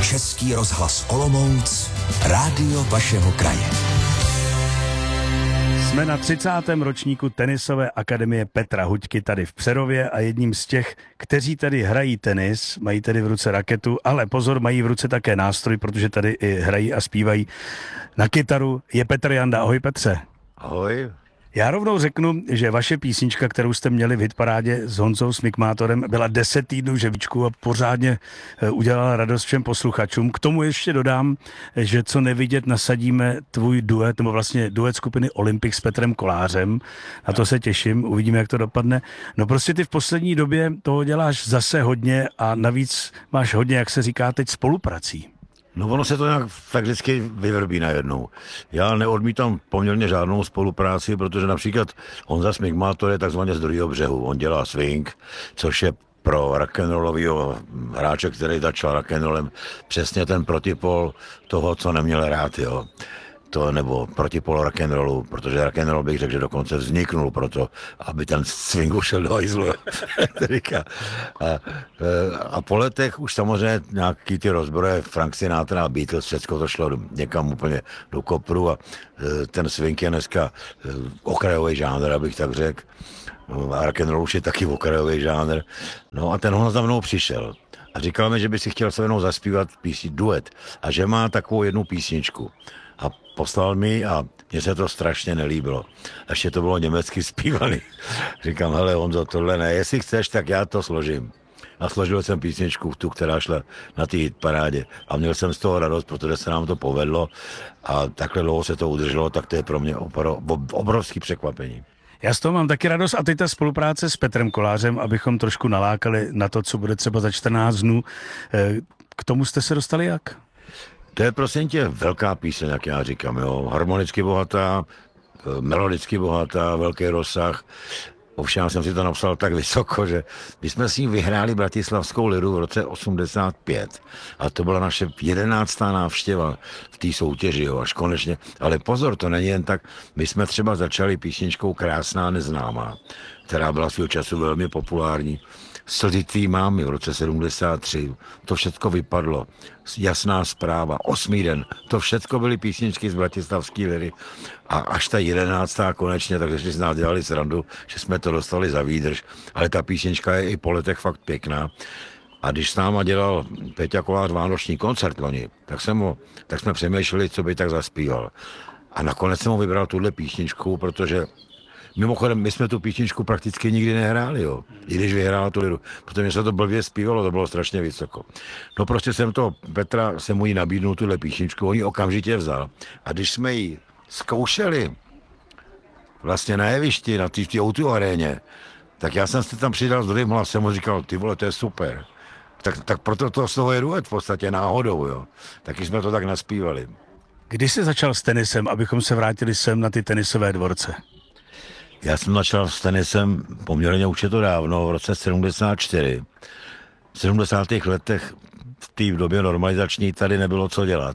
Český rozhlas Olomouc, rádio vašeho kraje. Jsme na 30. ročníku tenisové akademie Petra Huďky tady v Přerově a jedním z těch, kteří tady hrají tenis, mají tady v ruce raketu, ale pozor, mají v ruce také nástroj, protože tady i hrají a zpívají na kytaru, je Petr Janda. Ahoj Petře. Ahoj. Já rovnou řeknu, že vaše písnička, kterou jste měli v hitparádě s Honzou Smikmátorem, byla 10 týdnů žebříčku a pořádně udělala radost všem posluchačům. K tomu ještě dodám, že co nevidět, nasadíme tvůj duet, nebo vlastně duet skupiny Olympik s Petrem Kolářem. Na to se těším, uvidíme, jak to dopadne. No prostě ty v poslední době toho děláš zase hodně a navíc máš hodně, jak se říká teď, spoluprací. No ono se to nějak tak vždycky vyvrbí najednou. Já neodmítám poměrně žádnou spolupráci, protože například Honza Smikmátor je takzvaně z druhého břehu. On dělá swing, což je pro rock'n'rollovýho hráče, který začal rock'n'rollem, přesně ten protipol toho, co neměl rád, jo. To nebo protipol rock'n'rollu, protože rock'n'roll bych řekl, že dokonce vzniknul proto, aby ten swing ušel do hajzlu. A po letech už samozřejmě nějaký ty rozbroje Frank Sinatra a Beatles, všechno to šlo někam úplně do kopru a ten swing je dneska okrajový žánr, abych tak řekl. A rock'n'roll už je taky okrajový žánr. No a ten ho za mnou přišel a říkal mi, že by si chtěl se mnou zaspívat písni duet a že má takovou jednu písničku. A poslal mi a mně se to strašně nelíbilo. Ještě to bylo německy zpívaný. Říkám, hele Honzo, tohle ne, jestli chceš, tak já to složím. A složil jsem písničku, tu, která šla na té hitparádě. A měl jsem z toho radost, protože se nám to povedlo a takhle dlouho se to udrželo, tak to je pro mě obrovský překvapení. Já z toho mám taky radost a teď ta spolupráce s Petrem Kolářem, abychom trošku nalákali na to, co bude třeba za 14 dnů. K tomu jste se dostali jak? To je prosím tě velká píseň, jak já říkám, jo. Harmonicky bohatá, melodicky bohatá, velký rozsah. Ovšem jsem si to napsal tak vysoko, že my jsme s ním vyhráli Bratislavskou liru v roce 85. A to byla naše 11. návštěva v té soutěži, jo, až konečně. Ale pozor, to není jen tak. My jsme třeba začali písničkou Krásná neznámá, která byla svého času velmi populární. Slzy tvý mámy v roce 73, to všecko vypadlo. Jasná zpráva, 8. den, to všecko byly písničky z Bratislavské liry. A až ta 11. konečně, takže si z nás dělali srandu, že jsme to dostali za výdrž. Ale ta písnička je i po letech fakt pěkná. A když s náma dělal Peťa Kolář vánoční koncert loni, tak jsme přemýšleli, co by tak zaspíval. A nakonec jsem ho vybral tuhle písničku, protože mimochodem, my jsme tu písničku prakticky nikdy nehráli, jo. I když vyhrála tu liru, protože mě se to blbě zpívalo, to bylo strašně vysoko. No prostě jsem mu ji nabídnul tuhle písničku, on ji okamžitě vzal. A když jsme ji zkoušeli vlastně na jevišti, na té O2 aréně, tak já jsem se tam přidal s druhým hlasem a říkal, ty vole, to je super. Tak proto to z toho je duet v podstatě náhodou, jo. Taky jsme to tak naspívali. Kdy jsi začal s tenisem, abychom se vrátili sem na ty tenisové dvorce? Já jsem začal s tenisem poměrně už je to dávno, v roce 74. V 70. letech v té době normalizační tady nebylo co dělat.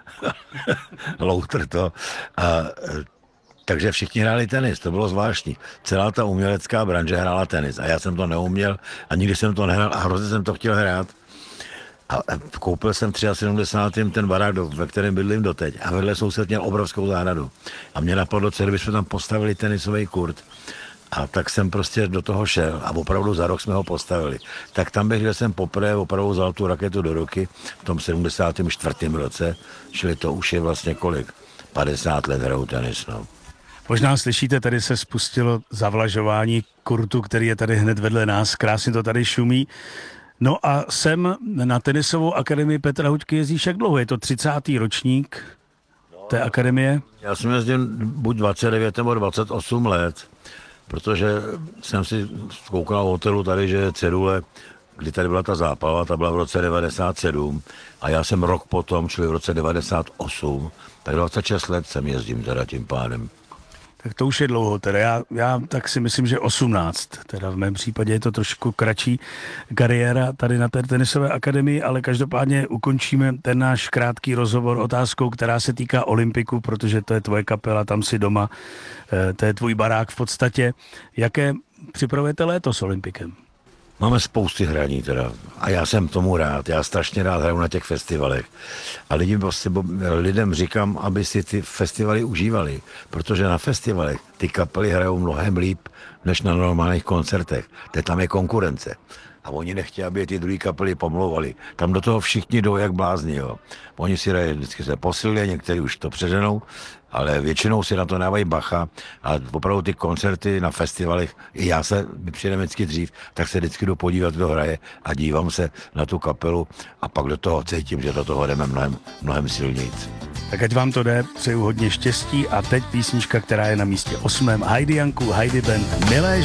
Loutr to. Takže všichni hráli tenis, to bylo zvláštní. Celá ta umělecká branže hrála tenis a já jsem to neuměl a nikdy jsem to nehrál a hrozně jsem to chtěl hrát. A koupil jsem v 73. ten barák, ve kterém bydlím doteď. A vedle soused měl obrovskou zahradu. A mě napadlo, že bychom tam postavili tenisový kurt. A tak jsem prostě do toho šel. A opravdu za rok jsme ho postavili. Tak tam bych, kde jsem poprvé opravdu vzal tu raketu do ruky v tom 74. roce. Čili to už je vlastně kolik? 50 let hraju tenis, no. Možná slyšíte, tady se spustilo zavlažování kurtu, který je tady hned vedle nás. Krásně to tady šumí. No a sem na tenisovou akademii Petra Huďky jezdíš jak dlouho? Je to 30. ročník té akademie? Já jsem jezdil buď 29 nebo 28 let, protože jsem si koukal v hotelu tady, že je cedule, kdy tady byla ta zápava, ta byla v roce 97 a já jsem rok potom, čili v roce 98, tak 26 let jsem jezdím teda tím pádem. Tak to už je dlouho, teda já tak si myslím, že 18, teda v mém případě je to trošku kratší kariéra tady na té tenisové akademii, ale každopádně ukončíme ten náš krátký rozhovor otázkou, která se týká Olympiku, protože to je tvoje kapela, tam si doma, to je tvůj barák v podstatě. Jaké připravujete léto s Olympikem? Máme spousty hraní teda a já jsem tomu rád, já strašně rád hraju na těch festivalech a lidem říkám, aby si ty festivaly užívali, protože na festivalech ty kapely hrajou mnohem líp než na normálních koncertech, tam je konkurence. A oni nechtějí, aby ty druhé kapely pomlouvali. Tam do toho všichni jdou jak blázni, jo. Oni si hrají, vždycky se posilně, někteří už to přeženou, ale většinou si na to dávají bacha a opravdu ty koncerty na festivalech, my přijdeme vždycky dřív, tak se vždycky jdu podívat, kdo hraje a dívám se na tu kapelu a pak do toho cítím, že do toho jdeme mnohem silnějc. Tak ať vám to jde, přeju hodně štěstí a teď písnička, která je na místě 8. Heidi Janku, Heidi Band, Milé